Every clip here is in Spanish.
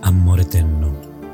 Amor eterno,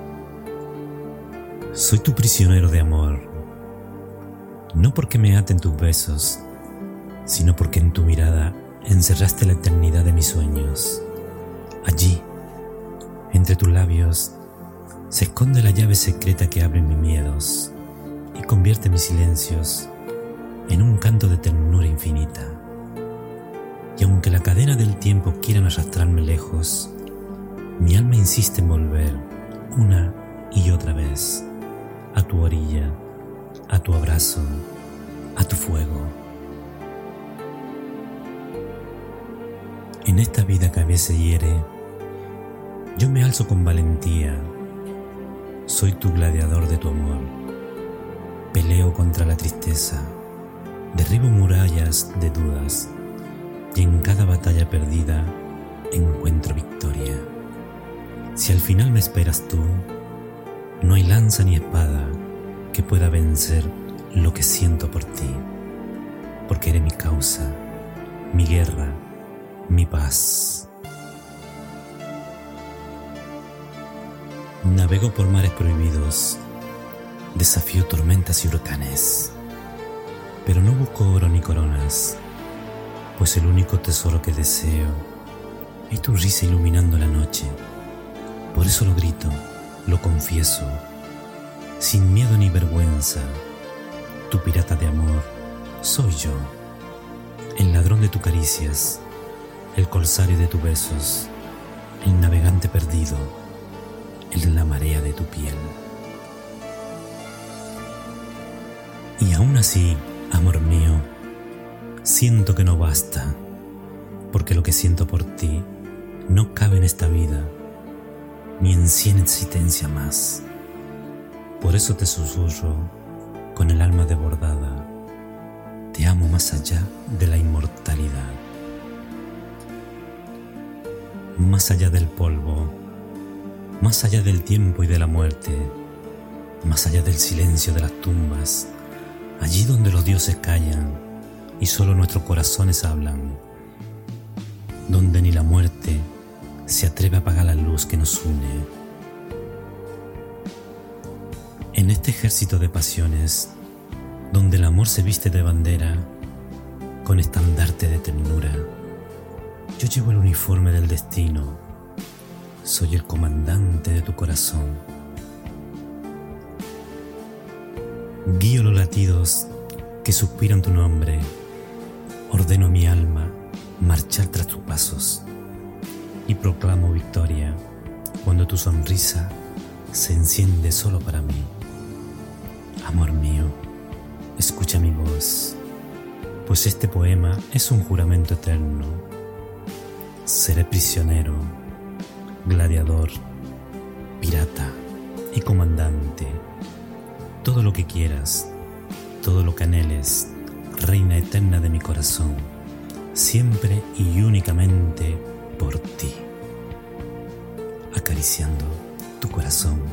soy tu prisionero de amor, no porque me aten tus besos, sino porque en tu mirada encerraste la eternidad de mis sueños. Allí, entre tus labios, se esconde la llave secreta que abre mis miedos y convierte mis silencios en un canto de ternura infinita. Y aunque la cadena del tiempo quiera arrastrarme lejos, mi alma insiste en volver una y otra vez a tu orilla, a tu abrazo, a tu fuego. En esta vida que a veces hiere, yo me alzo con valentía. Soy tu gladiador de tu amor. Peleo contra la tristeza, derribo murallas de dudas, y en cada batalla perdida encuentro victoria. Si al final me esperas tú, no hay lanza ni espada que pueda vencer lo que siento por ti, porque eres mi causa, mi guerra, mi paz. Navego por mares prohibidos, desafío tormentas y huracanes, pero no busco oro ni coronas, pues el único tesoro que deseo es tu risa iluminando la noche. Por eso lo grito, lo confieso, sin miedo ni vergüenza. Tu pirata de amor soy yo, el ladrón de tus caricias, el corsario de tus besos, el navegante perdido en la marea de tu piel. Y aún así, amor mío, siento que no basta, porque lo que siento por ti no cabe en esta vida, ni en 100 existencias más. Por eso te susurro con el alma desbordada, te amo más allá de la inmortalidad, más allá del polvo, más allá del tiempo y de la muerte, más allá del silencio de las tumbas, allí donde los dioses callan y solo nuestros corazones hablan, donde ni la muerte se atreve a apagar la luz que nos une. En este ejército de pasiones, donde el amor se viste de bandera, con estandarte de ternura, yo llevo el uniforme del destino, soy el comandante de tu corazón. Guío los latidos que suspiran tu nombre, ordeno a mi alma marchar tras tus pasos y proclamo victoria cuando tu sonrisa se enciende solo para mí. Amor mío, escucha mi voz, pues este poema es un juramento eterno. Seré prisionero, gladiador, pirata y comandante. Todo lo que quieras, todo lo que anheles, reina eterna de mi corazón, siempre y únicamente por ti, acariciando tu corazón.